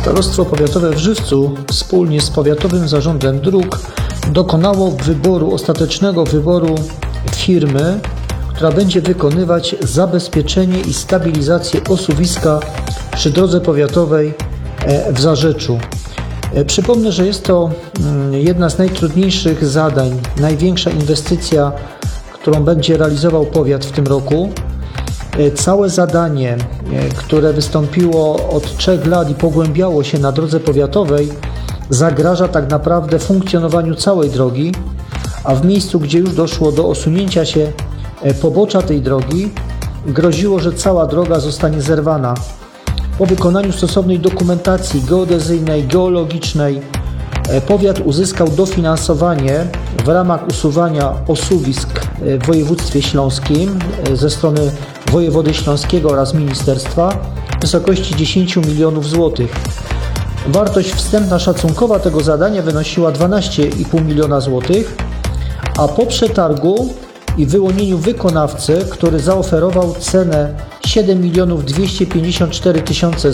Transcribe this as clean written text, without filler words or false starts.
Starostwo Powiatowe w Żywcu wspólnie z Powiatowym Zarządem Dróg dokonało ostatecznego wyboru firmy, która będzie wykonywać zabezpieczenie i stabilizację osuwiska przy drodze powiatowej w Zarzeczu. Przypomnę, że jest to jedna z najtrudniejszych zadań, największa inwestycja, którą będzie realizował powiat w tym roku. Całe zadanie, które wystąpiło od 3 lat i pogłębiało się na drodze powiatowej, zagraża tak naprawdę funkcjonowaniu całej drogi, a w miejscu, gdzie już doszło do osunięcia się pobocza tej drogi, groziło, że cała droga zostanie zerwana. Po wykonaniu stosownej dokumentacji geodezyjnej, geologicznej, powiat uzyskał dofinansowanie w ramach usuwania osuwisk w województwie śląskim ze strony wojewody śląskiego oraz ministerstwa w wysokości 10 milionów złotych. Wartość wstępna szacunkowa tego zadania wynosiła 12,5 miliona złotych, a po przetargu i wyłonieniu wykonawcy, który zaoferował cenę 7 254 000